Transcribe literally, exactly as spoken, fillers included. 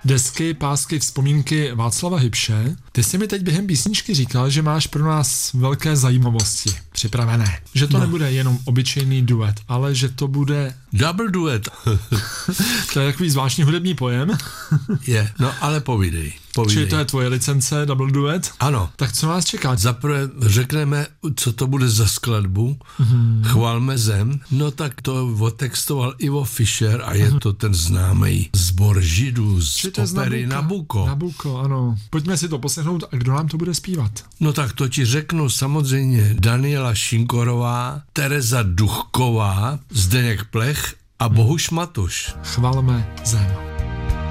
Desky, pásky, vzpomínky Václava Hybše. Ty jsi mi teď během písničky říkal, že máš pro nás velké zajímavosti připravené. Že to no. nebude jenom obyčejný duet, ale že to bude... Double duet. To je takový zvláštní hudební pojem. Je, no ale povídej. Povídej. Čili to je tvoje licence, double duet? Ano. Tak co nás čeká? Zaprvé řekneme, co to bude za skladbu. Mm-hmm. Chválme zem. No tak to otextoval Ivo Fischer a je mm-hmm. to ten známý sbor Židů z opery Nabucco. Nabucco, ano. Pojďme si to poslechnout a kdo nám to bude zpívat? No tak to ti řeknu samozřejmě Daniela Šinkorová, Tereza Duchková, Zdeněk Plech a Bohuš Matuš. Chválme zem.